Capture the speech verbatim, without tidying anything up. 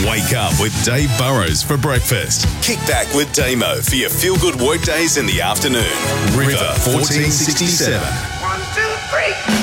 Wake up with Dave Burrows for breakfast. Kick back with Damo for your feel-good workdays in the afternoon. River fourteen sixty-seven. One, two, three.